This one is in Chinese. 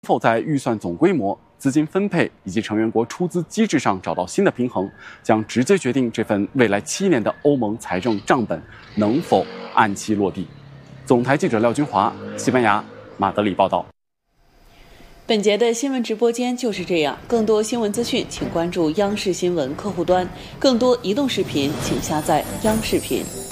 否在预算总规模、资金分配以及成员国出资机制上找到新的平衡，将直接决定这份未来7年的欧盟财政账本能否按期落地。总台记者廖军华，西班牙马德里报道。 本节的新闻直播间就是这样，更多新闻资讯请关注央视新闻客户端，更多移动视频请下载央视频。